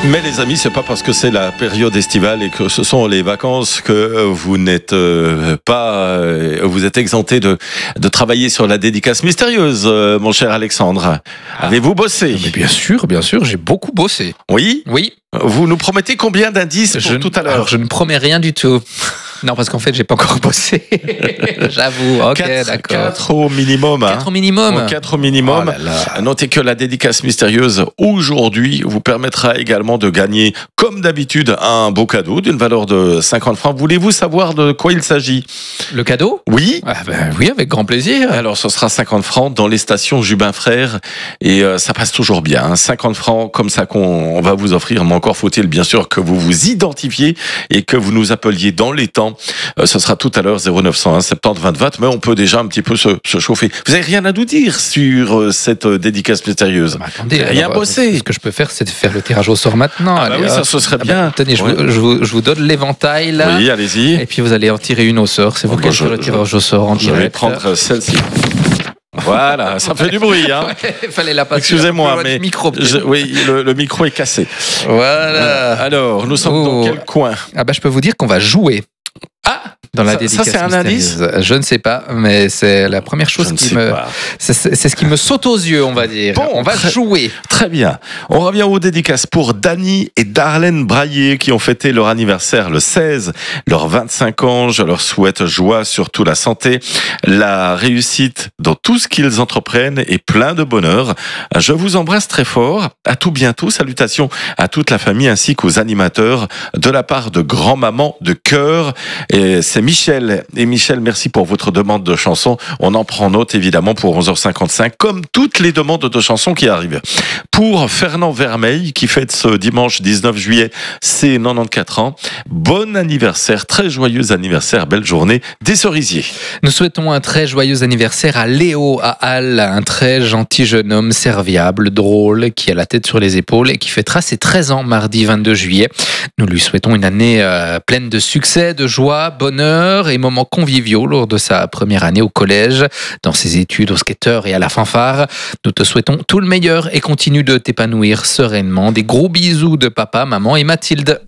Mais les amis, c'est pas parce que c'est la période estivale et que ce sont les vacances que vous n'êtes pas, vous êtes exempté de travailler sur la dédicace mystérieuse, mon cher Alexandre. Avez-vous bossé? Mais bien sûr, j'ai beaucoup bossé. Oui. Oui. Vous nous promettez combien d'indices pour tout à l'heure? Alors, je ne promets rien du tout. Non, parce qu'en fait, j'ai pas encore bossé. J'avoue. Ok, d'accord. 4 au minimum. 4 au minimum. 4 au minimum. Oh là là. Notez que la dédicace mystérieuse aujourd'hui vous permettra également de gagner, comme d'habitude, un beau cadeau d'une valeur de 50 francs. Voulez-vous savoir de quoi il s'agit? Le cadeau? Oui. Oui, avec grand plaisir. Alors, ce sera 50 francs dans les stations Jubin Frères et ça passe toujours bien. Hein. 50 francs comme ça qu'on va vous offrir. Mais encore faut-il bien sûr que vous vous identifiez et que vous nous appeliez dans les temps. Ce sera tout à l'heure 0901 70 20 20, mais on peut déjà un petit peu se chauffer. Vous avez rien à nous dire sur cette dédicace mystérieuse? Attendez, rien bossé. Ce que je peux faire, c'est de faire le tirage au sort maintenant. Ah oui, ça ce serait bien. Tenez, je vous donne l'éventail là. Oui, allez-y. Et puis vous allez en tirer une au sort. C'est vous qui allez faire le tirage au sort en direct. Je vais prendre celle-ci. Voilà, ça fait du bruit. Hein. Il fallait la passer. Excusez-moi, mais micro, oui, le micro est cassé. Voilà. Alors, nous sommes dans quel coin? Je peux vous dire qu'on va jouer. Dans la dédicace ça c'est un indice? Je ne sais pas, mais c'est la première chose c'est ce qui me saute aux yeux, on va dire. Bon, on va jouer. Très bien. On revient aux dédicaces pour Dany et Darlène Braillé qui ont fêté leur anniversaire le 16, leurs 25 ans. Je leur souhaite joie, surtout la santé, la réussite dans tout ce qu'ils entreprennent et plein de bonheur. Je vous embrasse très fort. À tout bientôt. Salutations à toute la famille ainsi qu'aux animateurs de la part de grand-maman de cœur. Et c'est Michel. Et Michel, merci pour votre demande de chanson. On en prend note évidemment pour 11h55, comme toutes les demandes de chansons qui arrivent. Pour Fernand Vermeil, qui fête ce dimanche 19 juillet, c'est 94 ans. Bon anniversaire, très joyeux anniversaire, belle journée des cerisiers. Nous souhaitons un très joyeux anniversaire à Léo, à Halle, un très gentil jeune homme serviable, drôle, qui a la tête sur les épaules et qui fêtera ses 13 ans mardi 22 juillet. Nous lui souhaitons une année pleine de succès, de joie, bonheur et moments conviviaux lors de sa première année au collège, dans ses études au skater et à la fanfare. Nous te souhaitons tout le meilleur et continue de t'épanouir sereinement. Des gros bisous de papa, maman et Mathilde.